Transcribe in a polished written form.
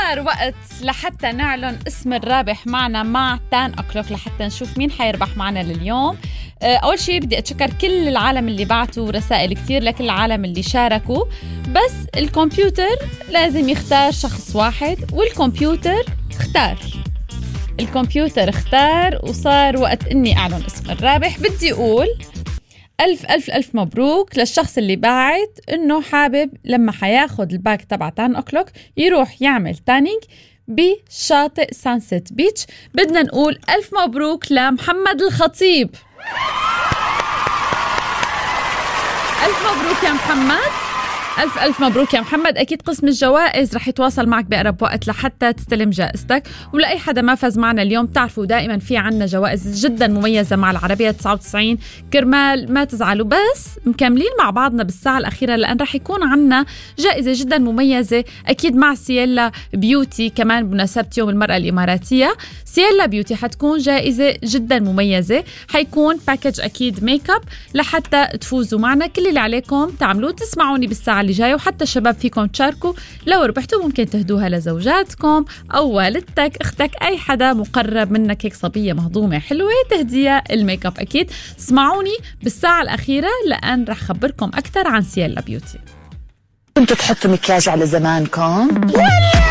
صار وقت لحتى نعلن اسم الرابح معنا مع 10 o'clock لحتى نشوف مين حيربح معنا لليوم. أول شيء بدي أتشكر كل العالم اللي بعتوا رسائل كتير، لكل العالم اللي شاركوا. بس الكمبيوتر لازم يختار شخص واحد، والكمبيوتر اختار وصار وقت إني أعلن اسم الرابح. بدي أقول ألف مبروك للشخص اللي باعت إنه حابب لما حياخد الباك تبع 10 o'clock يروح يعمل تانينج بشاطئ سانسيت بيتش. بدنا نقول ألف مبروك لمحمد الخطيب. ألف مبروك يا محمد، ألف مبروك يا محمد. أكيد قسم الجوائز رح يتواصل معك بأقرب وقت لحتى تستلم جائزتك. ولأي حدا ما فاز معنا اليوم، تعرفوا دائما في عنا جوائز جدا مميزة مع العربية 99 كرمال ما تزعلوا. بس مكملين مع بعضنا بالساعة الأخيرة، لأن رح يكون عنا جائزة جدا مميزة أكيد مع سييلا بيوتي، كمان بمناسبة يوم المرأة الإماراتية. سييلا بيوتي حتكون جائزة جدا مميزة، حيكون باكج أكيد ميك اب لحتى تفوزوا معنا. كل اللي عليكم تعملوه تسمعوني بالساعة اللي جاي، وحتى الشباب فيكم تشاركوا. لو ربحتوا ممكن تهدوها لزوجاتكم أو والدتك، أختك، أي حدا مقرب منك، هيك صبية مهضومة حلوة تهديها الميك اب. أكيد اسمعوني بالساعة الأخيرة لأن رح خبركم أكثر عن سييلا بيوتي. كنتوا تحطوا مكياج على زمانكم؟